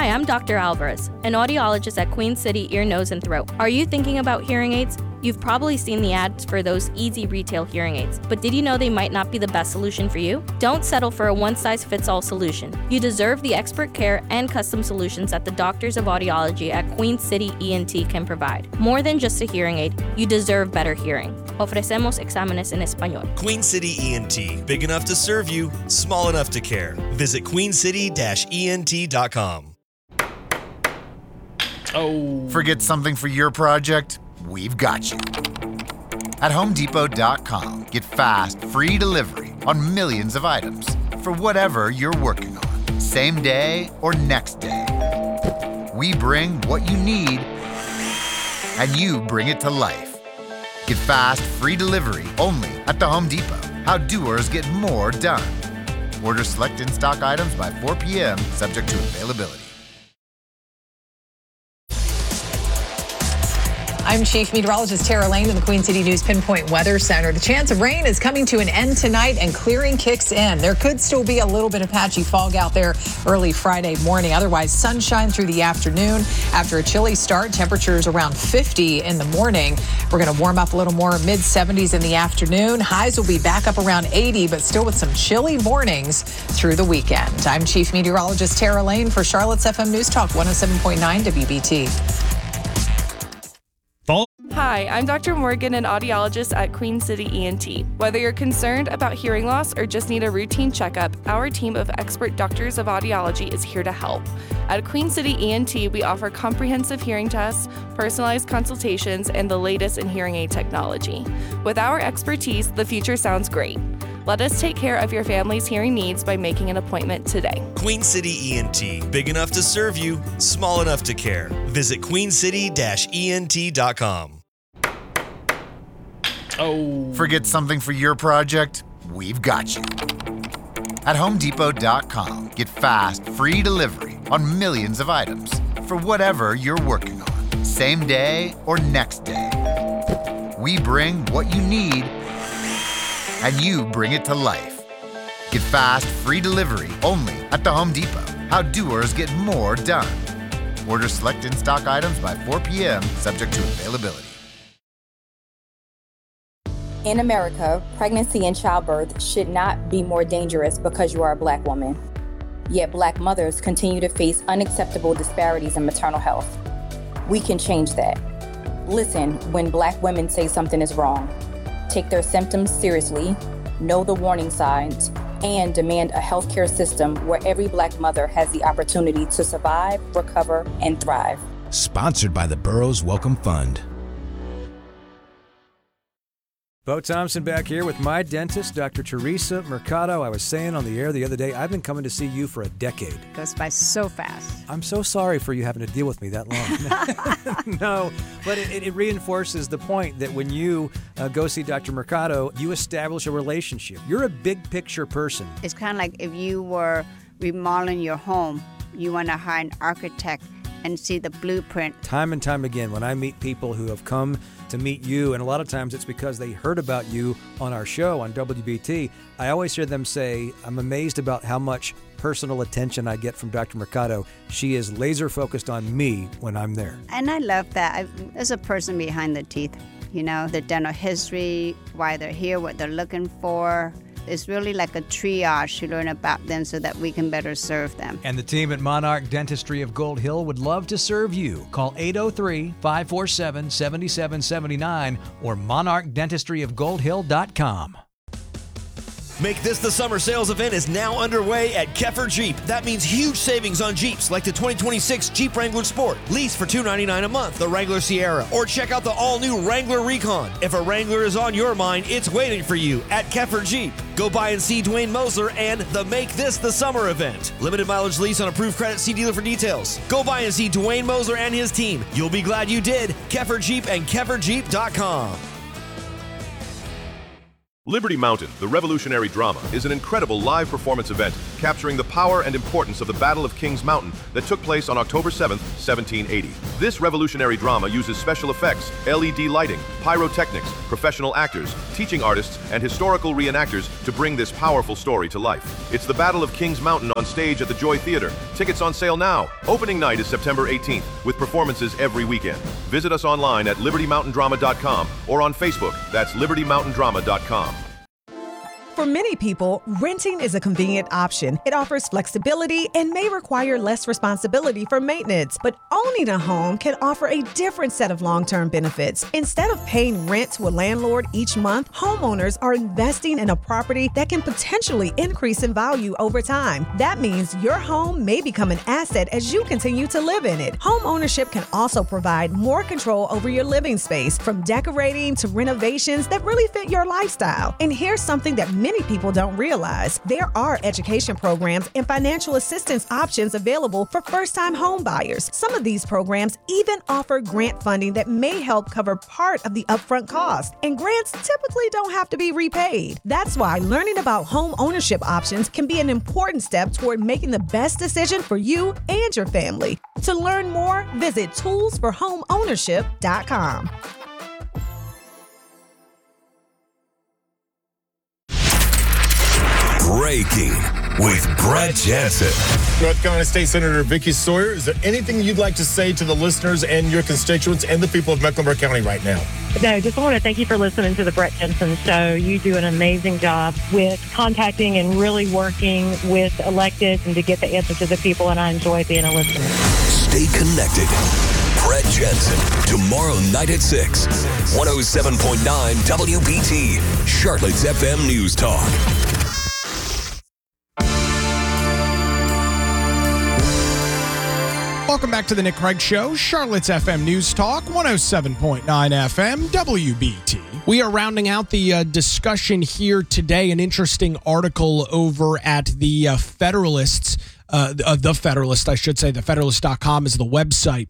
I'm Dr. Alvarez, an audiologist at Queen City Ear, Nose, and Throat. Are you thinking about hearing aids? You've probably seen the ads for those easy retail hearing aids, but did you know they might not be the best solution for you? Don't settle for a one-size-fits-all solution. You deserve the expert care and custom solutions that the doctors of audiology at Queen City ENT can provide. More than just a hearing aid, you deserve better hearing. Ofrecemos exámenes en español. Queen City ENT, big enough to serve you, small enough to care. Visit queencity-ent.com. Forget something for your project? We've got you. At HomeDepot.com, get fast, free delivery on millions of items for whatever you're working on, same day or next day. We bring what you need, and you bring it to life. Get fast, free delivery only at the Home Depot. How doers get more done. Order select in-stock items by 4 p.m., subject to availability. I'm Chief Meteorologist Tara Lane in the Queen City News Pinpoint Weather Center. The chance of rain is coming to an end tonight and clearing kicks in. There could still be a little bit of patchy fog out there early Friday morning. Otherwise, sunshine through the afternoon. After a chilly start, temperatures around 50 in the morning. We're going to warm up a little more, mid-70s in the afternoon. Highs will be back up around 80, but still with some chilly mornings through the weekend. I'm Chief Meteorologist Tara Lane for Charlotte's FM News Talk 107.9 WBT. Hi, I'm Dr. Morgan, an audiologist at Queen City ENT. Whether you're concerned about hearing loss or just need a routine checkup, our team of expert doctors of audiology is here to help. At Queen City ENT, we offer comprehensive hearing tests, personalized consultations, and the latest in hearing aid technology. With our expertise, the future sounds great. Let us take care of your family's hearing needs by making an appointment today. Queen City ENT, big enough to serve you, small enough to care. Visit queencity-ent.com. Forget something for your project? We've got you. At HomeDepot.com, get fast, free delivery on millions of items for whatever you're working on, same day or next day. We bring what you need, and you bring it to life. Get fast, free delivery only at the Home Depot. How doers get more done. Order select in-stock items by 4 p.m., subject to availability. In America, pregnancy and childbirth should not be more dangerous because you are a Black woman. Yet Black mothers continue to face unacceptable disparities in maternal health. We can change that. Listen when Black women say something is wrong. Take their symptoms seriously, know the warning signs, and demand a healthcare system where every Black mother has the opportunity to survive, recover, and thrive. Sponsored by the Burroughs Welcome Fund. Bo Thompson back here with my dentist, Dr. Teresa Mercado. I was saying on the air the other day, I've been coming to see you for a decade. Goes by so fast. I'm so sorry for you having to deal with me that long. No, but it reinforces the point that when you go see Dr. Mercado, you establish a relationship. You're a big picture person. It's kind of like if you were remodeling your home, you want to hire an architect and see the blueprint. Time and time again, when I meet people who have come to meet you, and a lot of times it's because they heard about you on our show on WBT, I always hear them say, I'm amazed about how much personal attention I get from Dr. Mercado. She is laser focused on me when I'm there. And I love that. There's a person behind the teeth, you know, the dental history, why they're here, what they're looking for. It's really like a triage to learn about them so that we can better serve them. And the team at Monarch Dentistry of Gold Hill would love to serve you. Call 803-547-7779 or monarchdentistryofgoldhill.com. Make this the summer sales event is now underway at Keffer Jeep. That means huge savings on Jeeps like the 2026 Jeep Wrangler Sport. Lease for $299 a month, the Wrangler Sierra, or check out the all-new Wrangler Recon. If a Wrangler is on your mind, it's waiting for you at Keffer Jeep. Go by and see Dwayne Mosler and the Make This the Summer event. Limited mileage lease on approved credit. See dealer for details. Go by and see Dwayne Mosler and his team. You'll be glad you did. Keffer Jeep and KefferJeep.com. Liberty Mountain, the revolutionary drama, is an incredible live performance event capturing the power and importance of the Battle of Kings Mountain that took place on October 7th, 1780. This revolutionary drama uses special effects, LED lighting, pyrotechnics, professional actors, teaching artists, and historical reenactors to bring this powerful story to life. It's the Battle of Kings Mountain on stage at the Joy Theater. Tickets on sale now. Opening night is September 18th, with performances every weekend. Visit us online at libertymountaindrama.com or on Facebook. That's libertymountaindrama.com. For many people, renting is a convenient option. It offers flexibility and may require less responsibility for maintenance. But owning a home can offer a different set of long-term benefits. Instead of paying rent to a landlord each month, homeowners are investing in a property that can potentially increase in value over time. That means your home may become an asset as you continue to live in it. Home ownership can also provide more control over your living space, from decorating to renovations that really fit your lifestyle. And here's something that many people don't realize. There are education programs and financial assistance options available for first-time home buyers. Some of these programs even offer grant funding that may help cover part of the upfront cost. And grants typically don't have to be repaid. That's why learning about home ownership options can be an important step toward making the best decision for you and your family. To learn more, visit toolsforhomeownership.com. Breaking with Brett Jensen. North Carolina State Senator Vicky Sawyer, is there anything you'd like to say to the listeners and your constituents and the people of Mecklenburg County right now? No, just want to thank you for listening to the Brett Jensen Show. You do an amazing job with contacting and really working with electeds and to get the answer to the people, and I enjoy being a listener. Stay connected. Brett Jensen, tomorrow night at 6, 107.9 WBT, Charlotte's FM News Talk. Welcome back to the Nick Craig Show, Charlotte's FM News Talk, 107.9 FM, WBT. We are rounding out the discussion here today. An interesting article over at the Federalist, Federalist.com is the website.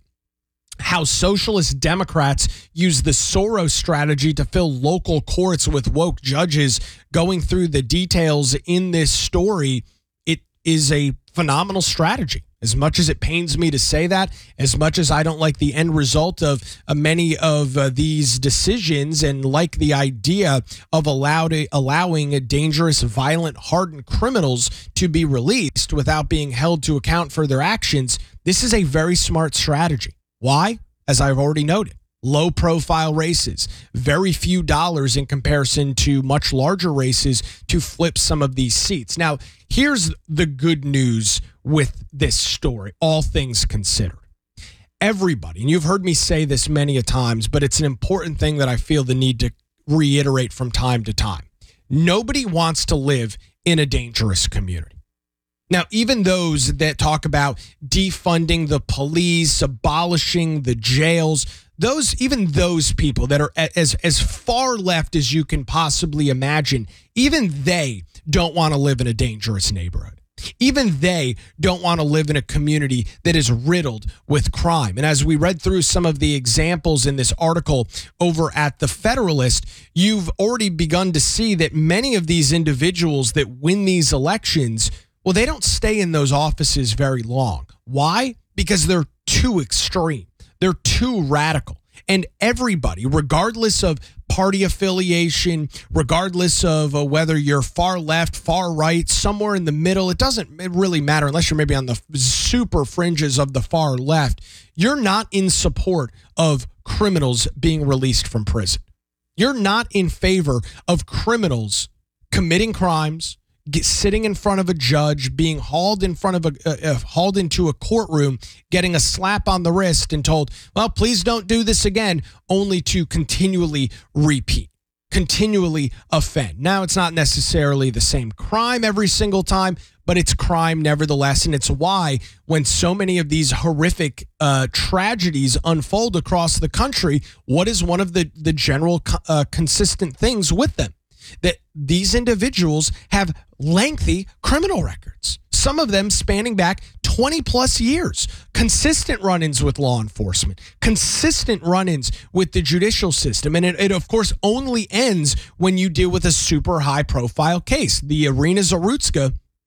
How socialist Democrats use the Soros strategy to fill local courts with woke judges. Going through the details in this story, it is a phenomenal strategy. As much as it pains me to say that, as much as I don't like the end result of many of these decisions and like the idea of allowing dangerous, violent, hardened criminals to be released without being held to account for their actions, this is a very smart strategy. Why? As I've already noted, low profile races, very few dollars in comparison to much larger races to flip some of these seats. Now, here's the good news with this story, all things considered. Everybody, and you've heard me say this many a times, but it's an important thing that I feel the need to reiterate from time to time. Nobody wants to live in a dangerous community. Now, even those that talk about defunding the police, abolishing the jails, even those people that are as far left as you can possibly imagine, even they don't want to live in a dangerous neighborhood. Even they don't want to live in a community that is riddled with crime. And as we read through some of the examples in this article over at the Federalist, you've already begun to see that many of these individuals that win these elections, well, they don't stay in those offices very long. Why? Because they're too extreme. They're too radical. And everybody, regardless of party affiliation, regardless of whether you're far left, far right, somewhere in the middle, it doesn't really matter unless you're maybe on the super fringes of the far left. You're not in support of criminals being released from prison. You're not in favor of criminals committing crimes, sitting in front of a judge, being hauled in front of hauled into a courtroom, getting a slap on the wrist and told, well, please don't do this again, only to continually repeat, continually offend. Now, it's not necessarily the same crime every single time, but it's crime nevertheless. And it's why when so many of these horrific tragedies unfold across the country, what is one of the general consistent things with them? That these individuals have lengthy criminal records, some of them spanning back 20 plus years, consistent run-ins with law enforcement, consistent run-ins with the judicial system. And it of course, only ends when you deal with a super high-profile case. The Irina Zarutska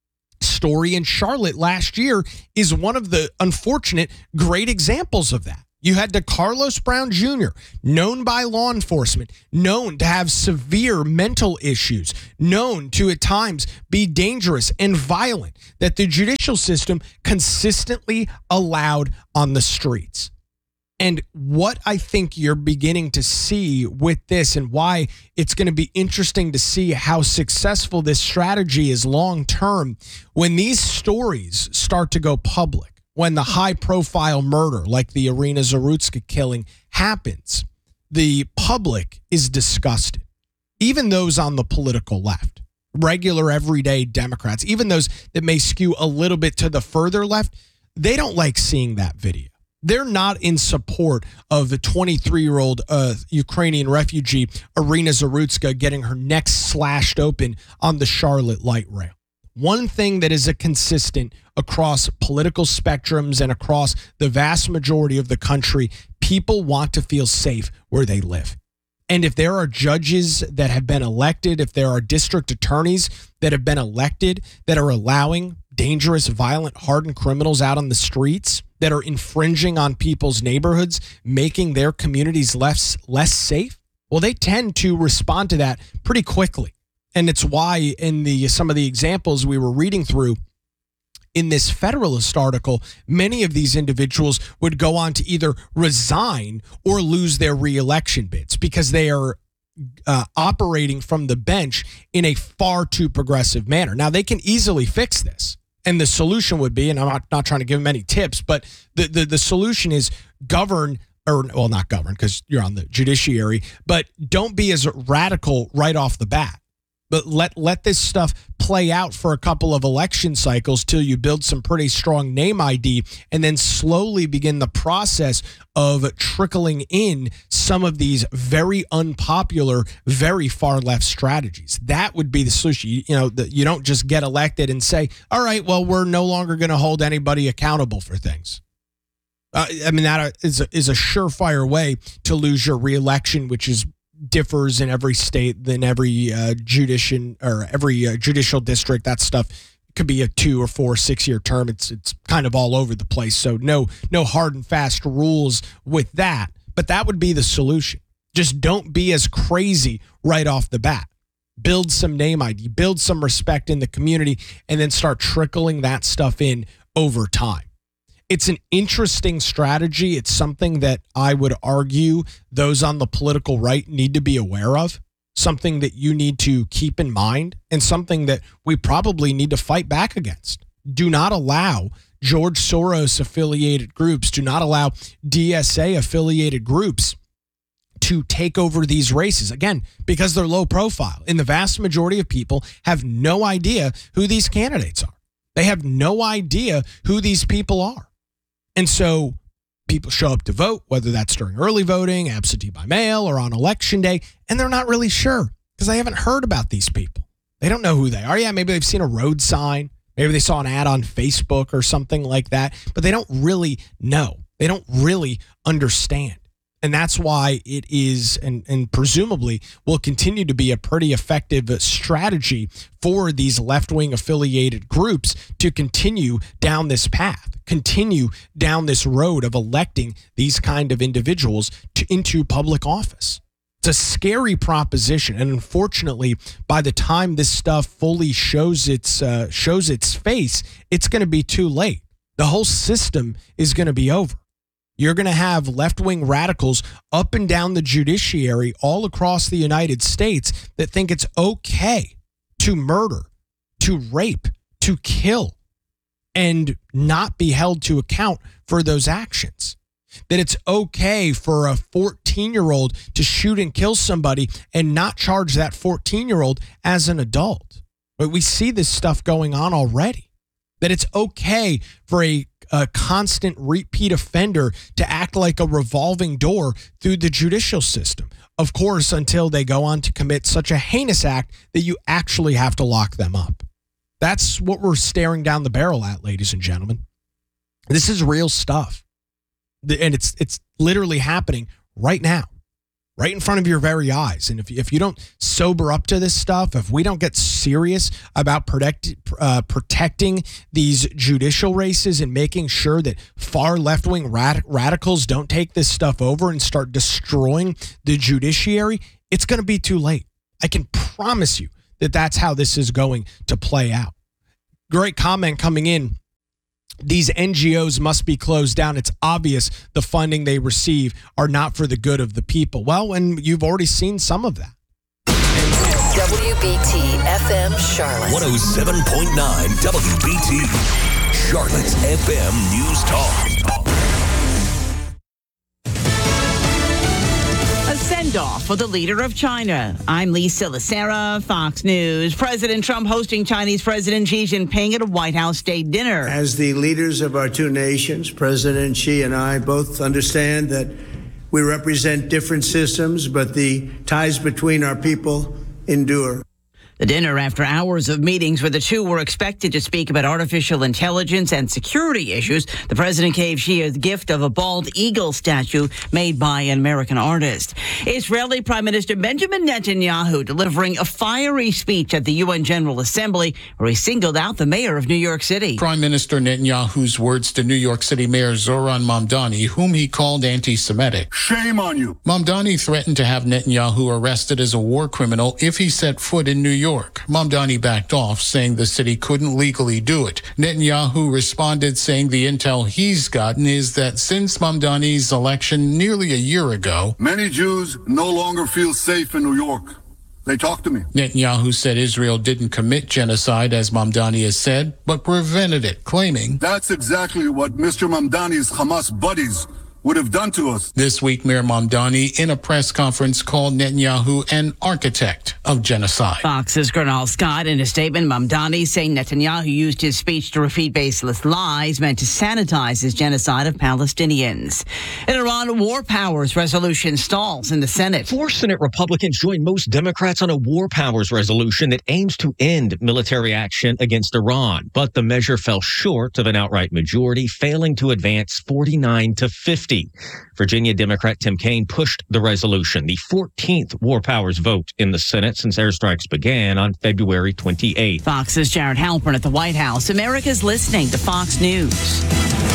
story in Charlotte last year is one of the unfortunate great examples of that. You had DeCarlos Brown Jr., known by law enforcement, known to have severe mental issues, known to at times be dangerous and violent, that the judicial system consistently allowed on the streets. And what I think you're beginning to see with this, and why it's going to be interesting to see how successful this strategy is long term, when these stories start to go public, when the high-profile murder, like the Irina Zarutska killing, happens, the public is disgusted. Even those on the political left, regular, everyday Democrats, even those that may skew a little bit to the further left, they don't like seeing that video. They're not in support of the 23-year-old Ukrainian refugee, Irina Zarutska, getting her neck slashed open on the Charlotte light rail. One thing that is a consistent across political spectrums and across the vast majority of the country, people want to feel safe where they live. And if there are judges that have been elected, if there are district attorneys that have been elected that are allowing dangerous, violent, hardened criminals out on the streets, that are infringing on people's neighborhoods, making their communities less safe, well, they tend to respond to that pretty quickly. And it's why in some of the examples we were reading through in this Federalist article, many of these individuals would go on to either resign or lose their reelection bids because they are operating from the bench in a far too progressive manner. Now, they can easily fix this. And the solution would be, and I'm not trying to give them any tips, but the solution is govern, or well, not govern because you're on the judiciary, but don't be as radical right off the bat. But let this stuff play out for a couple of election cycles till you build some pretty strong name ID, and then slowly begin the process of trickling in some of these very unpopular, very far left strategies. That would be the solution. You don't just get elected and say, all right, well, we're no longer going to hold anybody accountable for things. That is a surefire way to lose your reelection, which differs in every state than every judicial district. That stuff could be a 2 or 4, 6 year term. It's kind of all over the place. So no hard and fast rules with that. But that would be the solution. Just don't be as crazy right off the bat. Build some name ID, build some respect in the community, and then start trickling that stuff in over time. It's an interesting strategy. It's something that I would argue those on the political right need to be aware of, something that you need to keep in mind, and something that we probably need to fight back against. Do not allow George Soros affiliated groups, do not allow DSA affiliated groups to take over these races, again, because they're low profile. And the vast majority of people have no idea who these candidates are. They have no idea who these people are. And so people show up to vote, whether that's during early voting, absentee by mail, or on election day, and they're not really sure because they haven't heard about these people. They don't know who they are. Yeah, maybe they've seen a road sign. Maybe they saw an ad on Facebook or something like that, but they don't really know. They don't really understand. And that's why it is, and presumably will continue to be, a pretty effective strategy for these left-wing affiliated groups to continue down this path, continue down this road of electing these kind of individuals into public office. It's a scary proposition, and unfortunately, by the time this stuff fully shows its face, it's going to be too late. The whole system is going to be over. You're going to have left-wing radicals up and down the judiciary all across the United States that think it's okay to murder, to rape, to kill, and not be held to account for those actions. That it's okay for a 14-year-old to shoot and kill somebody and not charge that 14-year-old as an adult. But we see this stuff going on already. That it's okay for a constant repeat offender to act like a revolving door through the judicial system. Of course, until they go on to commit such a heinous act that you actually have to lock them up. That's what we're staring down the barrel at, ladies and gentlemen. This is real stuff. And it's literally happening right now. right in front of your very eyes. And if you don't sober up to this stuff, if we don't get serious about protecting these judicial races and making sure that far left-wing radicals don't take this stuff over and start destroying the judiciary, it's going to be too late. I can promise you that that's how this is going to play out. Great comment coming in. These NGOs must be closed down. It's obvious the funding they receive are not for the good of the people. Well, and you've already seen some of that. WBT FM Charlotte. 107.9 WBT. Charlotte's FM News Talk. A send-off for the leader of China. I'm Lisa Lacera, Fox News. President Trump hosting Chinese President Xi Jinping at a White House state dinner. As the leaders of our two nations, President Xi and I both understand that we represent different systems, but the ties between our people endure. The dinner after hours of meetings where the two were expected to speak about artificial intelligence and security issues. The president gave Xi a gift of a bald eagle statue made by an American artist. Israeli Prime Minister Benjamin Netanyahu delivering a fiery speech at the UN General Assembly where he singled out the mayor of New York City. Prime Minister Netanyahu's words to New York City Mayor Zoran Mamdani, whom he called anti-Semitic. Shame on you. Mamdani threatened to have Netanyahu arrested as a war criminal if he set foot in New York. Mamdani backed off, saying the city couldn't legally do it. Netanyahu responded, saying the intel he's gotten is that since Mamdani's election nearly a year ago, many Jews no longer feel safe in New York. They talk to me. Netanyahu said Israel didn't commit genocide, as Mamdani has said, but prevented it, claiming that's exactly what Mr. Mamdani's Hamas buddies would have done to us. This week, Mayor Mamdani, in a press conference, called Netanyahu an architect of genocide. Fox's Gernal Scott in a statement, Mamdani saying Netanyahu used his speech to repeat baseless lies meant to sanitize his genocide of Palestinians. In Iran, war powers resolution stalls in the Senate. 4 Senate Republicans joined most Democrats on a war powers resolution that aims to end military action against Iran. But the measure fell short of an outright majority, failing to advance 49-50. Virginia Democrat Tim Kaine pushed the resolution, the 14th war powers vote in the Senate since airstrikes began on February 28th. Fox's Jared Halpern at the White House. America's listening to Fox News.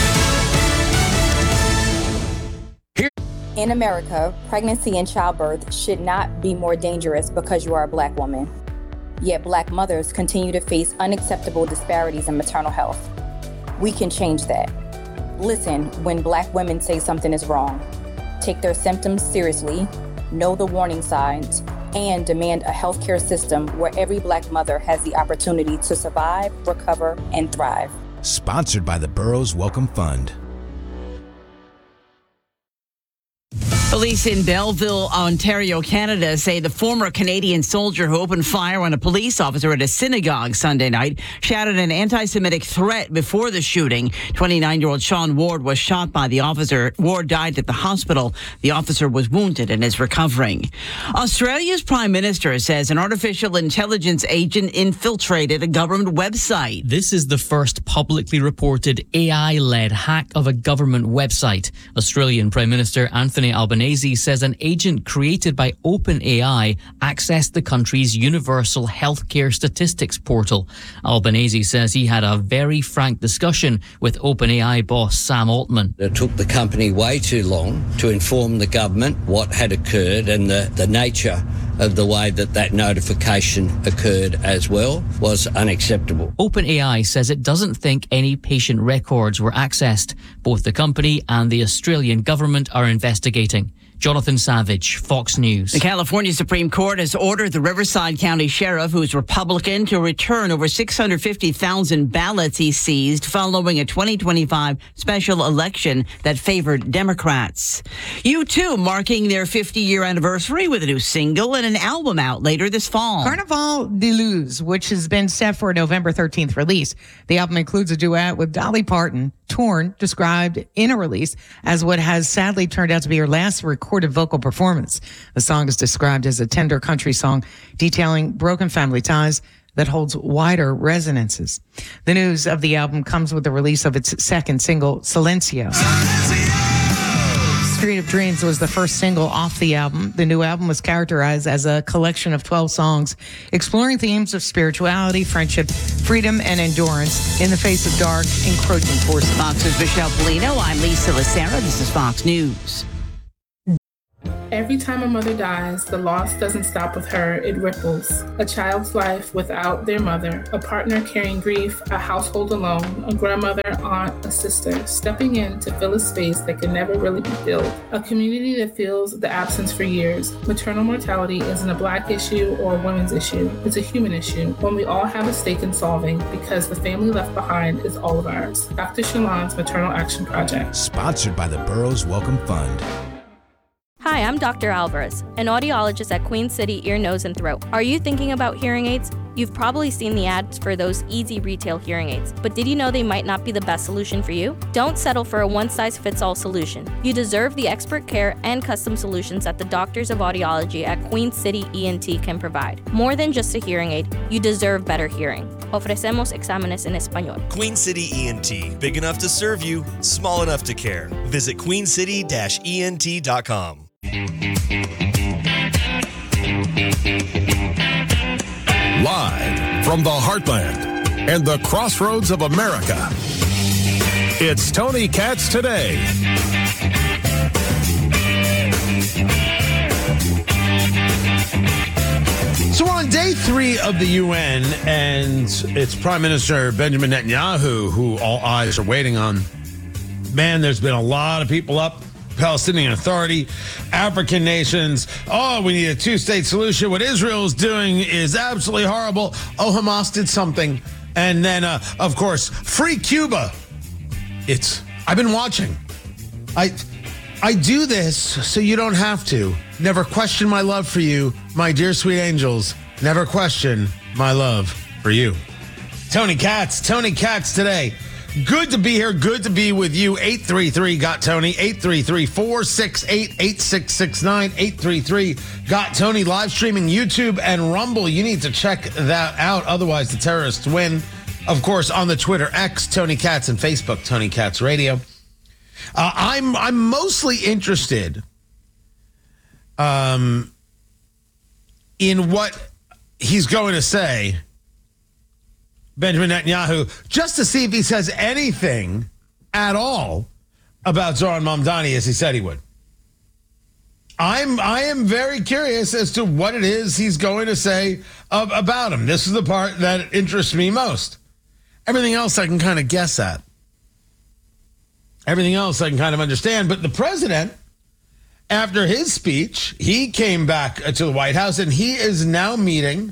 In America, pregnancy and childbirth should not be more dangerous because you are a Black woman. Yet Black mothers continue to face unacceptable disparities in maternal health. We can change that. Listen when Black women say something is wrong. Take their symptoms seriously, know the warning signs, and demand a healthcare system where every Black mother has the opportunity to survive, recover, and thrive. Sponsored by the Burroughs Welcome Fund. Police in Belleville, Ontario, Canada say the former Canadian soldier who opened fire on a police officer at a synagogue Sunday night shouted an anti-Semitic threat before the shooting. 29-year-old Sean Ward was shot by the officer. Ward died at the hospital. The officer was wounded and is recovering. Australia's Prime Minister says an artificial intelligence agent infiltrated a government website. This is the first publicly reported AI-led hack of a government website. Australian Prime Minister Anthony Albanese says an agent created by OpenAI accessed the country's universal healthcare statistics portal. Albanese says he had a very frank discussion with OpenAI boss Sam Altman. It took the company way too long to inform the government what had occurred, and the nature of the way that notification occurred as well was unacceptable. OpenAI says it doesn't think any patient records were accessed. Both the company and the Australian government are investigating. Jonathan Savage, Fox News. The California Supreme Court has ordered the Riverside County Sheriff, who's Republican, to return over 650,000 ballots he seized following a 2025 special election that favored Democrats. U2 marking their 50-year anniversary with a new single and an album out later this fall. Carnaval de Luz, which has been set for a November 13th release. The album includes a duet with Dolly Parton. Torn, described in a release as what has sadly turned out to be her last recorded vocal performance. The song is described as a tender country song detailing broken family ties that holds wider resonances. The news of the album comes with the release of its second single, Silencio. Street of Dreams was the first single off the album. The new album was characterized as a collection of 12 songs exploring themes of spirituality, friendship, freedom, and endurance in the face of dark, encroaching forces. Fox's Michelle Polino. I'm Lisa Lacera. This is Fox News. Every time a mother dies, the loss doesn't stop with her, it ripples. A child's life without their mother, a partner carrying grief, a household alone, a grandmother, aunt, a sister, stepping in to fill a space that can never really be filled. A community that feels the absence for years. Maternal mortality isn't a Black issue or a women's issue, it's a human issue, one we all have a stake in solving because the family left behind is all of ours. Dr. Shalon's Maternal Action Project. Sponsored by the Burroughs Welcome Fund. Hi, I'm Dr. Alvarez, an audiologist at Queen City Ear, Nose, and Throat. Are you thinking about hearing aids? You've probably seen the ads for those easy retail hearing aids, but did you know they might not be the best solution for you? Don't settle for a one-size-fits-all solution. You deserve the expert care and custom solutions that the doctors of audiology at Queen City ENT can provide. More than just a hearing aid, you deserve better hearing. Ofrecemos exámenes en español. Queen City ENT. Big enough to serve you, small enough to care. Visit queencity-ent.com. Live from the heartland and the crossroads of America, it's Tony Katz Today. So we're on day 3 of the UN, and it's Prime Minister Benjamin Netanyahu who all eyes are waiting on. Man, there's been a lot of people up. Palestinian Authority, African nations. Oh, we need a 2-state solution. What Israel is doing is absolutely horrible. Oh, Hamas did something. And then, of course, free Cuba. I've been watching. I do this so you don't have to. Never question my love for you, my dear sweet angels. Never question my love for you. Tony Katz today. Good to be here. Good to be with you. 833-GOT-TONY. 833-468-8669. 833-GOT-TONY. Live streaming YouTube and Rumble. You need to check that out. Otherwise, the terrorists win. Of course, on the Twitter X, Tony Katz, and Facebook, Tony Katz Radio. I'm mostly interested in what he's going to say, Benjamin Netanyahu, just to see if he says anything at all about Zoran Mamdani as he said he would. I am very curious as to what it is he's going to say about him. This is the part that interests me most. Everything else I can kind of guess at. Everything else I can kind of understand. But the president, after his speech, he came back to the White House, and he is now meeting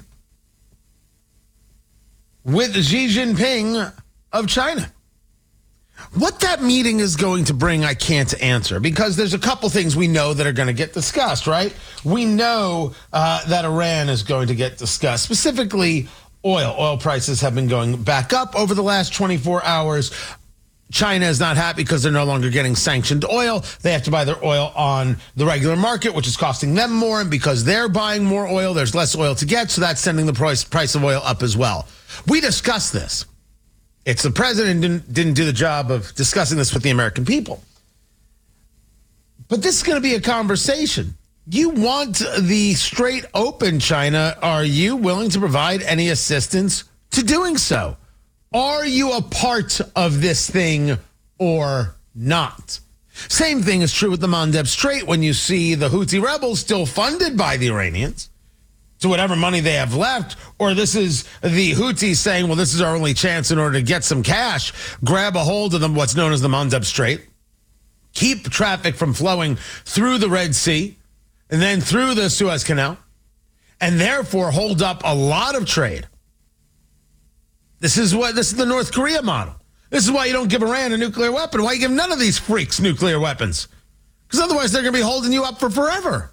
with Xi Jinping of China. What that meeting is going to bring, I can't answer, because there's a couple things we know that are going to get discussed, right? We know that Iran is going to get discussed, specifically oil. Oil prices have been going back up over the last 24 hours. China is not happy because they're no longer getting sanctioned oil. They have to buy their oil on the regular market, which is costing them more. And because they're buying more oil, there's less oil to get. So that's sending the price of oil up as well. We discussed this. It's the president didn't do the job of discussing this with the American people. But this is going to be a conversation. You want the straight open China. Are you willing to provide any assistance to doing so? Are you a part of this thing or not? Same thing is true with the Mandeb Strait when you see the Houthi rebels still funded by the Iranians to whatever money they have left, or this is the Houthis saying, well, this is our only chance in order to get some cash, grab a hold of them, what's known as the Mandeb Strait, keep traffic from flowing through the Red Sea and then through the Suez Canal, and therefore hold up a lot of trade. This is the North Korea model. This is why you don't give Iran a nuclear weapon. Why you give none of these freaks nuclear weapons? Because otherwise they're going to be holding you up for forever.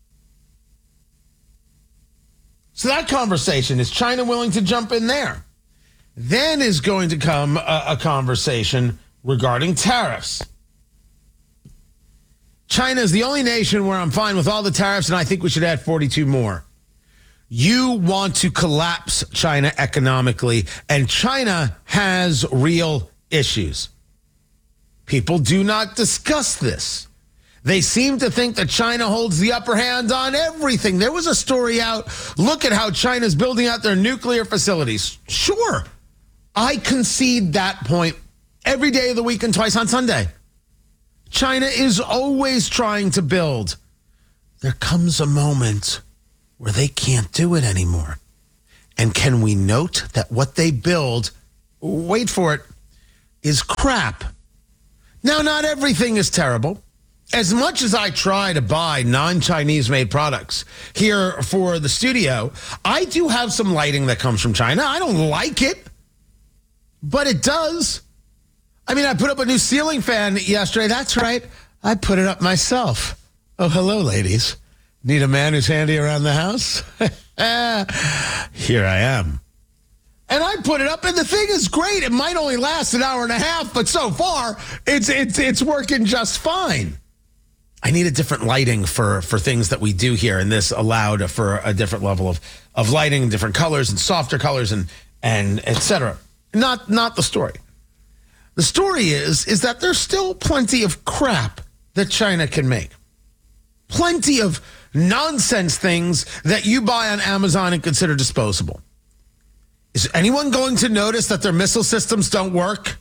So that conversation, is China willing to jump in there? Then is going to come a conversation regarding tariffs. China is the only nation where I'm fine with all the tariffs, and I think we should add 42 more. You want to collapse China economically, and China has real issues. People do not discuss this. They seem to think that China holds the upper hand on everything. There was a story out. Look at how China's building out their nuclear facilities. Sure, I concede that point every day of the week and twice on Sunday. China is always trying to build. There comes a moment where they can't do it anymore. And can we note that what they build, wait for it, is crap? Now, not everything is terrible. As much as I try to buy non-Chinese made products here for the studio, I do have some lighting that comes from China. I don't like it, but it does. I mean, I put up a new ceiling fan yesterday. That's right. I put it up myself. Oh, hello, ladies. Need a man who's handy around the house? Here I am. And I put it up, and the thing is great. It might only last an hour and a half, but so far, it's working just fine. I need a different lighting for things that we do here, and this allowed for a different level of lighting, different colors and softer colors and et cetera. Not the story. The story is that there's still plenty of crap that China can make. Plenty of nonsense things that you buy on Amazon and consider disposable. Is anyone going to notice that their missile systems don't work?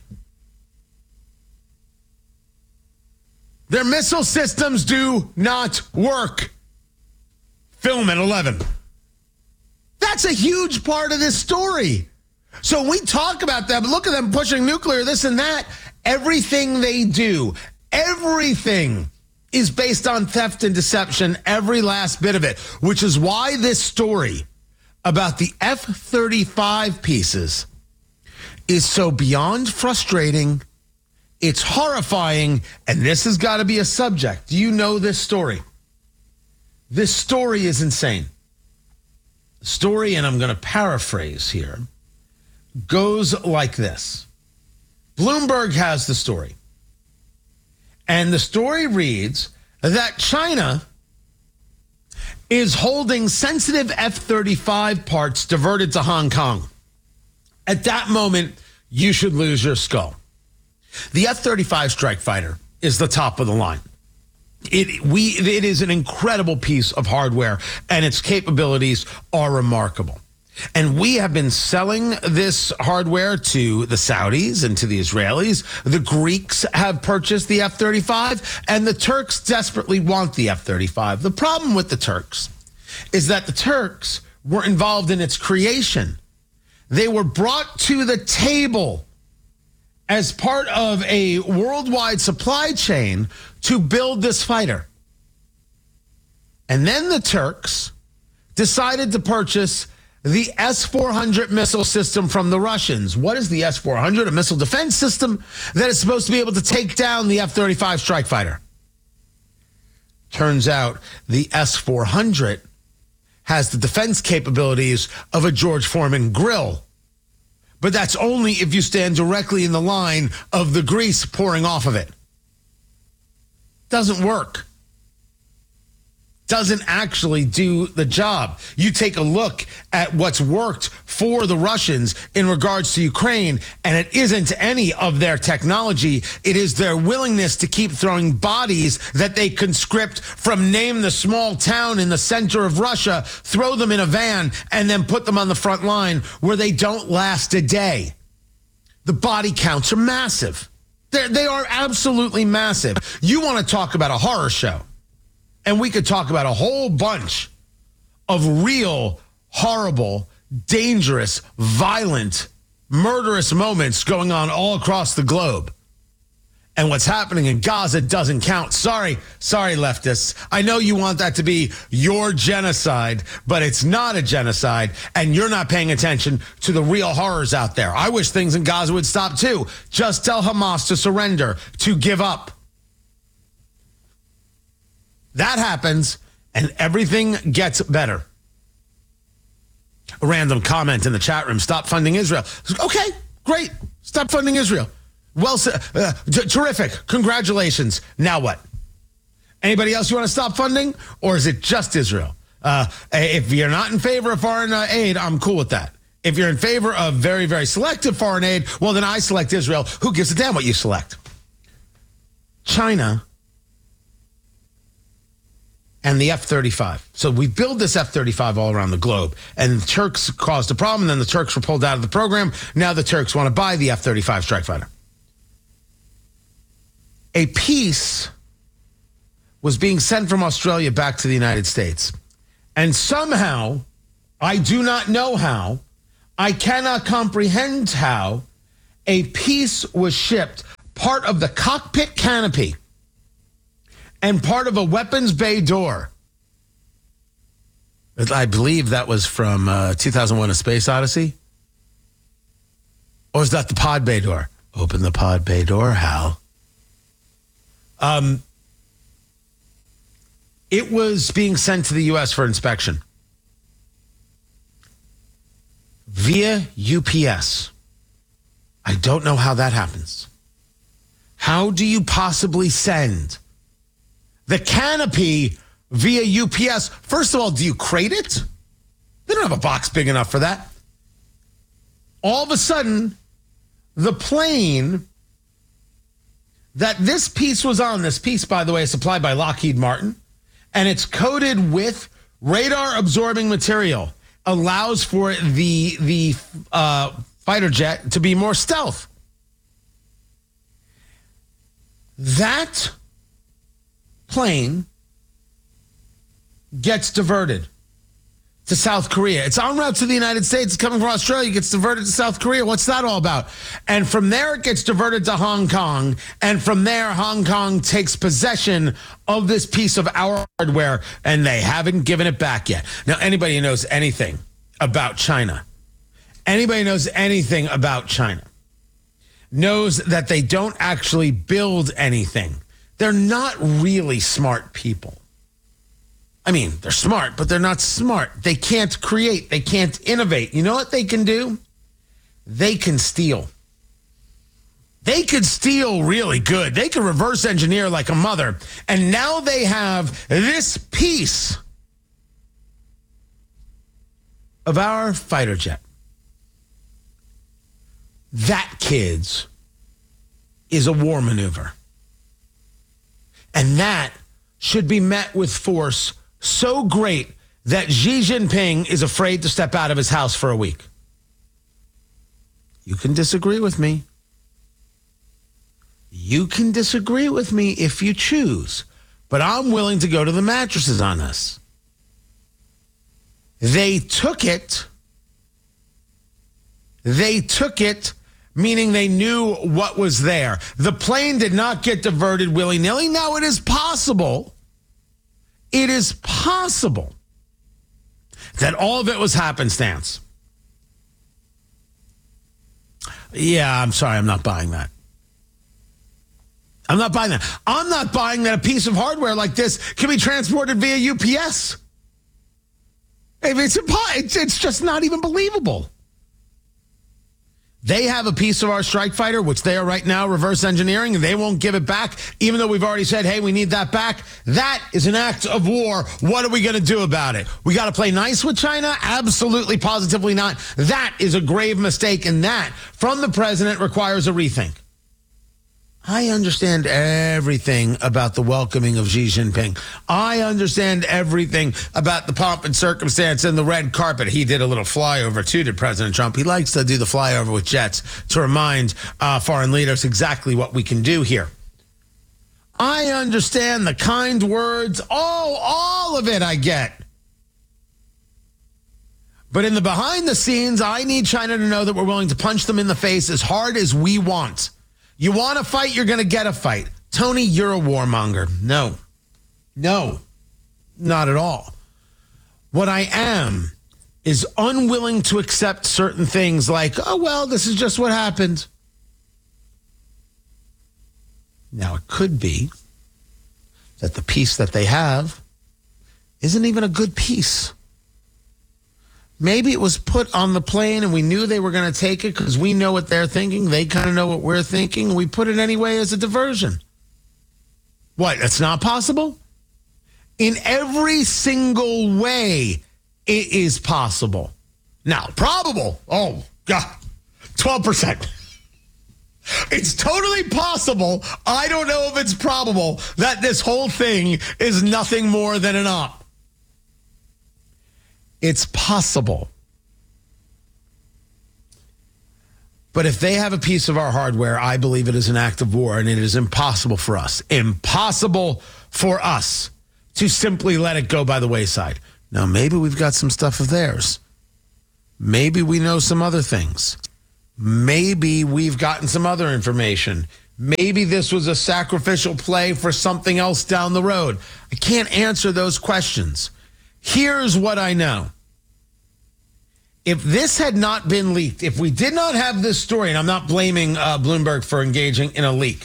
Their missile systems do not work. Film at 11. That's a huge part of this story. So we talk about them, look at them pushing nuclear, this and that. Everything they do, everything is based on theft and deception, every last bit of it, which is why this story about the F-35 pieces is so beyond frustrating. It's horrifying, and this has got to be a subject. Do you know this story? This story is insane. The story, and I'm going to paraphrase here, goes like this. Bloomberg has the story. And the story reads that China is holding sensitive F-35 parts diverted to Hong Kong. At that moment, you should lose your skull. The F-35 strike fighter is the top of the line. It is an incredible piece of hardware, and its capabilities are remarkable. And we have been selling this hardware to the Saudis and to the Israelis. The Greeks have purchased the F-35, and the Turks desperately want the F-35. The problem with the Turks is that the Turks were involved in its creation. They were brought to the table as part of a worldwide supply chain to build this fighter. And then the Turks decided to purchase the S-400 missile system from the Russians. What is the S-400? A missile defense system that is supposed to be able to take down the F-35 strike fighter. Turns out the S-400 has the defense capabilities of a George Foreman grill. But that's only if you stand directly in the line of the grease pouring off of it. Doesn't work. Doesn't actually do the job. You take a look at what's worked for the Russians in regards to Ukraine, and it isn't any of their technology. It is their willingness to keep throwing bodies that they conscript from name the small town in the center of Russia, throw them in a van, and then put them on the front line where they don't last a day. The body counts are massive. They are absolutely massive. You want to talk about a horror show? And we could talk about a whole bunch of real, horrible, dangerous, violent, murderous moments going on all across the globe. And what's happening in Gaza doesn't count. Sorry, leftists. I know you want that to be your genocide, but it's not a genocide, and you're not paying attention to the real horrors out there. I wish things in Gaza would stop too. Just tell Hamas to surrender, to give up. That happens, and everything gets better. A random comment in the chat room, stop funding Israel. Okay, great. Stop funding Israel. Well, terrific. Congratulations. Now what? Anybody else you want to stop funding? Or is it just Israel? If you're not in favor of foreign aid, I'm cool with that. If you're in favor of very, very selective foreign aid, well, then I select Israel. Who gives a damn what you select? China and the F-35. So we build this F-35 all around the globe, and the Turks caused a problem, and then the Turks were pulled out of the program. Now the Turks want to buy the F-35 strike fighter. A piece was being sent from Australia back to the United States. And somehow, I do not know how, I cannot comprehend how, a piece was shipped, part of the cockpit canopy and part of a weapons bay door. I believe that was from 2001: A Space Odyssey. Or is that the pod bay door? Open the pod bay door, Hal. It was being sent to the U.S. for inspection via UPS. I don't know how that happens. How do you possibly send the canopy via UPS? First of all, do you crate it? They don't have a box big enough for that. All of a sudden, the plane that this piece was on, this piece, by the way, is supplied by Lockheed Martin, and it's coated with radar-absorbing material, allows for the fighter jet to be more stealth. That plane gets diverted to South Korea. It's en route to the United States. It's coming from Australia. It gets diverted to South Korea. What's that all about? And from there, it gets diverted to Hong Kong. And from there, Hong Kong takes possession of this piece of our hardware, and they haven't given it back yet. Now, anybody who knows anything about China, knows that they don't actually build anything. They're not really smart people. I mean, they're smart, but they're not smart. They can't create. They can't innovate. You know what they can do? They can steal. They could steal really good. They could reverse engineer like a mother. And now they have this piece of our fighter jet. That, kids, is a war maneuver. And that should be met with force so great that Xi Jinping is afraid to step out of his house for a week. You can disagree with me. You can disagree with me if you choose, but I'm willing to go to the mattresses on this. They took it, meaning they knew what was there. The plane did not get diverted willy-nilly. Now, it is possible that all of it was happenstance. Yeah, I'm sorry, I'm not buying that. I'm not buying that a piece of hardware like this can be transported via UPS. It's just not even believable. They have a piece of our strike fighter, which they are right now reverse engineering, and they won't give it back, even though we've already said, hey, we need that back. That is an act of war. What are we going to do about it? We got to play nice with China? Absolutely, positively not. That is a grave mistake, and that, from the president, requires a rethink. I understand everything about the welcoming of Xi Jinping. I understand everything about the pomp and circumstance and the red carpet. He did a little flyover, too, to President Trump. He likes to do the flyover with jets to remind foreign leaders exactly what we can do here. I understand the kind words. All of it I get. But in the behind the scenes, I need China to know that we're willing to punch them in the face as hard as we want. You want a fight, you're going to get a fight. Tony, you're a warmonger. No, not at all. What I am is unwilling to accept certain things like, oh, well, this is just what happened. Now, it could be that the piece that they have isn't even a good piece. Maybe it was put on the plane and we knew they were going to take it because we know what they're thinking. They kind of know what we're thinking. We put it anyway as a diversion. What? That's not possible? In every single way, it is possible. Now, probable. Oh, God. 12%. It's totally possible. I don't know if it's probable that this whole thing is nothing more than an op. It's possible. But if they have a piece of our hardware, I believe it is an act of war, and it is impossible for us to simply let it go by the wayside. Now, maybe we've got some stuff of theirs. Maybe we know some other things. Maybe we've gotten some other information. Maybe this was a sacrificial play for something else down the road. I can't answer those questions. Here's what I know. If this had not been leaked, if we did not have this story, and I'm not blaming Bloomberg for engaging in a leak.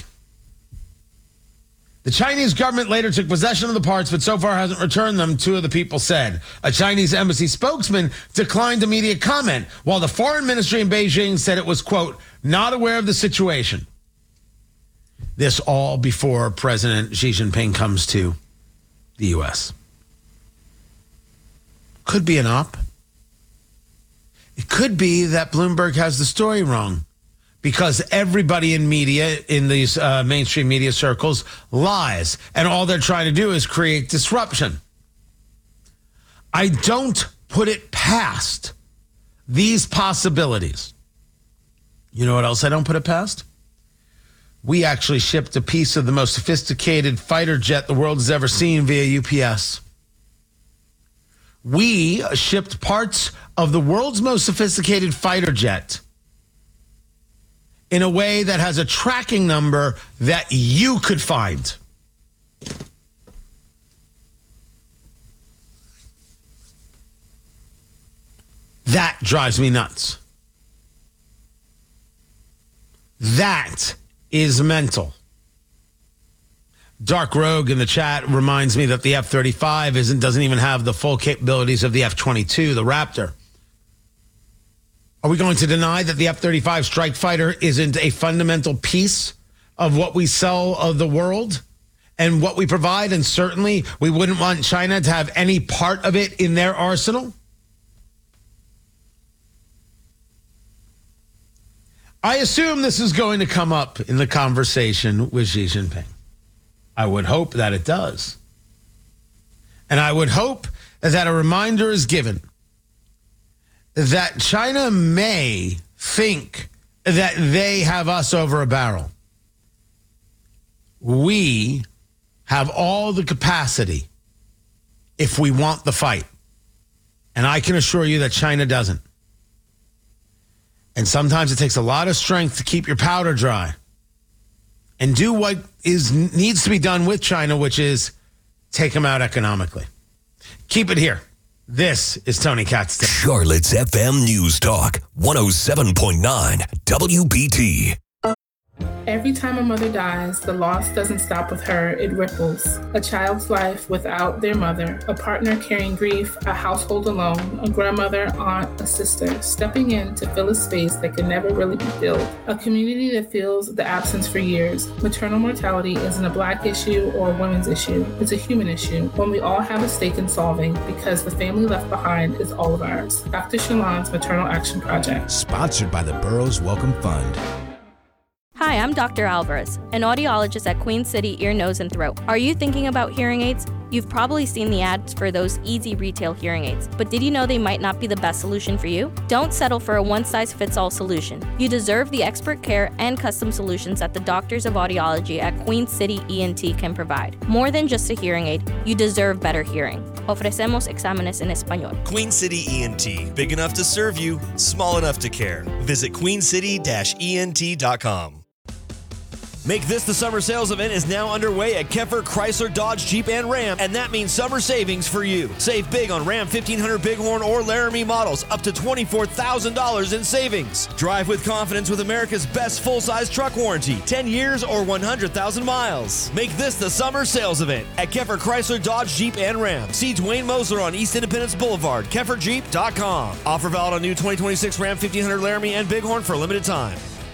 The Chinese government later took possession of the parts, but so far hasn't returned them, two of the people said. A Chinese embassy spokesman declined immediate comment, while the foreign ministry in Beijing said it was, quote, not aware of the situation. This all before President Xi Jinping comes to the U.S. Could be an op. It could be that Bloomberg has the story wrong because everybody in media, in these mainstream media circles, lies. And all they're trying to do is create disruption. I don't put it past these possibilities. You know what else I don't put it past? We actually shipped a piece of the most sophisticated fighter jet the world has ever seen via UPS. We shipped parts of the world's most sophisticated fighter jet in a way that has a tracking number that you could find. That drives me nuts. That is mental. Dark Rogue in the chat reminds me that the F-35 doesn't even have the full capabilities of the F-22, the Raptor. Are we going to deny that the F-35 strike fighter isn't a fundamental piece of what we sell of the world and what we provide? And certainly we wouldn't want China to have any part of it in their arsenal. I assume this is going to come up in the conversation with Xi Jinping. I would hope that it does. And I would hope that a reminder is given that China may think that they have us over a barrel. We have all the capacity if we want the fight. And I can assure you that China doesn't. And sometimes it takes a lot of strength to keep your powder dry and do what needs to be done with China, which is take them out economically. Keep it here. This is Tony Katz. Charlotte's FM News Talk, 107.9 WBT. Every time a mother dies, the loss doesn't stop with her, it ripples. A child's life without their mother, a partner carrying grief, a household alone, a grandmother, aunt, a sister, stepping in to fill a space that can never really be filled. A community that feels the absence for years. Maternal mortality isn't a Black issue or a women's issue. It's a human issue, one we all have a stake in solving because the family left behind is all of ours. Dr. Shalon's Maternal Action Project. Sponsored by the Burroughs Welcome Fund. Hi, I'm Dr. Alvarez, an audiologist at Queen City Ear, Nose, and Throat. Are you thinking about hearing aids? You've probably seen the ads for those easy retail hearing aids, but did you know they might not be the best solution for you? Don't settle for a one-size-fits-all solution. You deserve the expert care and custom solutions that the doctors of audiology at Queen City ENT can provide. More than just a hearing aid, you deserve better hearing. Ofrecemos exámenes en español. Queen City ENT. Big enough to serve you, small enough to care. Visit queencity-ent.com. Make This the Summer Sales event is now underway at Keffer Chrysler Dodge Jeep and Ram, and that means summer savings for you. Save big on Ram 1500 Bighorn or Laramie models, up to $24,000 in savings. Drive with confidence with America's best full-size truck warranty, 10 years or 100,000 miles. Make this the summer sales event at Keffer Chrysler Dodge Jeep and Ram. See Dwayne Moser on East Independence Boulevard, KefferJeep.com. Offer valid on new 2026 Ram 1500 Laramie and Bighorn for a limited time.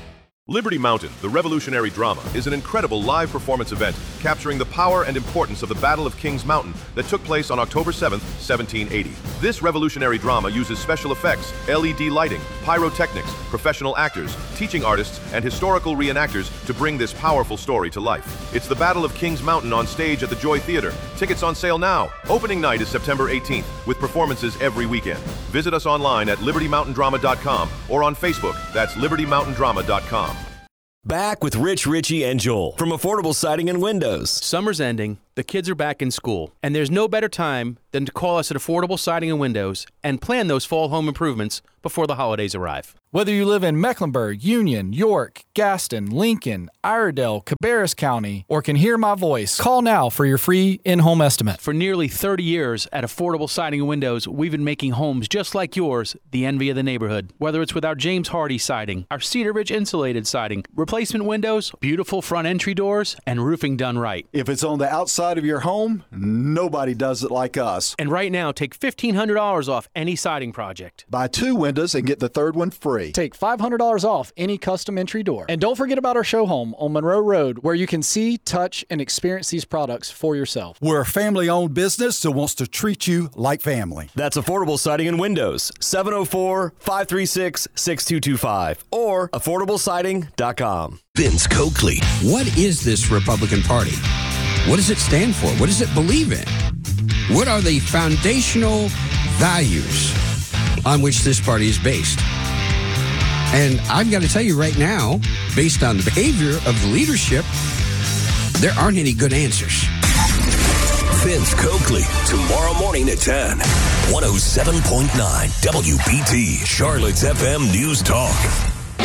Liberty Mountain, the revolutionary drama, is an incredible live performance event capturing the power and importance of the Battle of Kings Mountain that took place on October 7, 1780. This revolutionary drama uses special effects, LED lighting, pyrotechnics, professional actors, teaching artists, and historical reenactors to bring this powerful story to life. It's the Battle of Kings Mountain on stage at the Joy Theater. Tickets on sale now. Opening night is September 18th, with performances every weekend. Visit us online at libertymountaindrama.com or on Facebook. That's libertymountaindrama.com. Back with Rich, Richie, and Joel from Affordable Siding and Windows. Summer's ending, the kids are back in school, and there's no better time than to call us at Affordable Siding and Windows and plan those fall home improvements before the holidays arrive. Whether you live in Mecklenburg, Union, York, Gaston, Lincoln, Iredell, Cabarrus County, or can hear my voice, call now for your free in-home estimate. For nearly 30 years at Affordable Siding and Windows, we've been making homes just like yours the envy of the neighborhood. Whether it's with our James Hardy siding, our Cedar Ridge insulated siding, replacement windows, beautiful front entry doors, and roofing done right. If it's on the outside of your home, nobody does it like us. And right now, take $1,500 off any siding project. Buy 2 windows and get the 3rd one free. Take $500 off any custom entry door. And don't forget about our show home on Monroe Road, where you can see, touch, and experience these products for yourself. We're a family-owned business that wants to treat you like family. That's Affordable Siding and Windows, 704-536-6225 or affordablesiding.com. Vince Coakley. What is this Republican Party? What does it stand for? What does it believe in? What are the foundational values on which this party is based? And I've got to tell you right now, based on the behavior of the leadership, there aren't any good answers. Vince Coakley, tomorrow morning at 10. 107.9 WBT, Charlotte's FM News Talk.